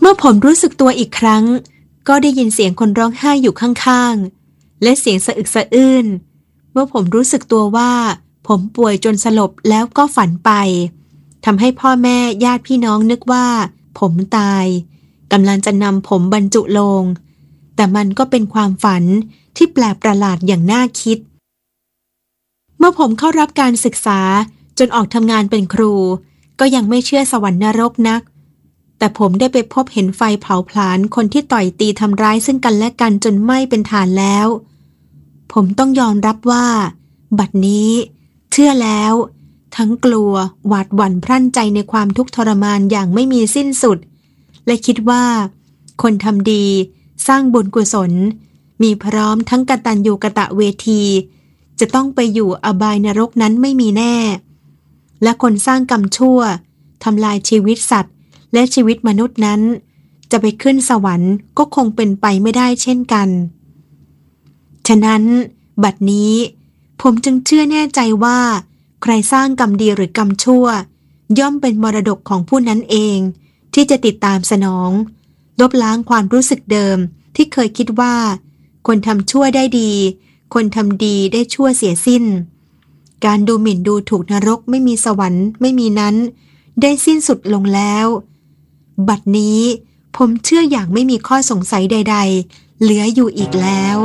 มื่อผมรู้สึกตัวอีกครั้งก็ได้ยินเสียงคนร้องไห้อยู่ข้างๆและเสียงสะอึกสะอื้นเมื่อผมรู้สึกตัวว่าผมป่วยจนสลบแล้วก็ฝันไปทำให้พ่อแม่ญาติพี่น้องนึกว่าผมตายกำลังจะนำผมบรรจุโลงแต่มันก็เป็นความฝันที่แปลกประหลาดอย่างน่าคิดเมื่อผมเข้ารับการศึกษาจนออกทำงานเป็นครูก็ยังไม่เชื่อสวรรค์นรกนักแต่ผมได้ไปพบเห็นไฟเผาผลาญคนที่ต่อยตีทำร้ายซึ่งกันและกันจนไหม้เป็นถ่านแล้วผมต้องยอมรับว่าบัดนี้เชื่อแล้วทั้งกลัวหวาดหวั่นพรั่นใจในความทุกข์ทรมานอย่างไม่มีสิ้นสุดและคิดว่าคนทำดีสร้างบุญกุศลมีพร้อมทั้งกตัญญูกตเวทีจะต้องไปอยู่อบายนรกนั้นไม่มีแน่และคนสร้างกรรมชั่วทำลายชีวิตสัตว์และชีวิตมนุษย์นั้นจะไปขึ้นสวรรค์ก็คงเป็นไปไม่ได้เช่นกันฉะนั้นบัดนี้ผมจึงเชื่อแน่ใจว่าใครสร้างกรรมดีหรือกรรมชั่วย่อมเป็นมรดกของผู้นั้นเองที่จะติดตามสนองลบล้างความรู้สึกเดิมที่เคยคิดว่าคนทำชั่วได้ดีคนทำดีได้ชั่วเสียสิ้นการดูหมิ่นดูถูกนรกไม่มีสวรรค์ไม่มีนั้นได้สิ้นสุดลงแล้วบัดนี้ผมเชื่ออย่างไม่มีข้อสงสัยใดๆเหลืออยู่อีกแล้ว